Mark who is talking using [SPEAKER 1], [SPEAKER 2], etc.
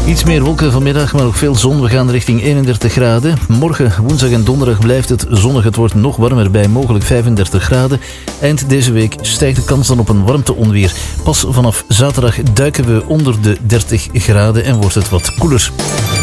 [SPEAKER 1] Iets meer wolken vanmiddag, maar ook veel zon. We gaan richting 31 graden. Morgen, woensdag en donderdag blijft het zonnig. Het wordt nog warmer bij mogelijk 35 graden. Eind deze week stijgt de kans dan op een warmteonweer. Pas vanaf zaterdag duiken we onder de 30 graden en wordt het wat koeler.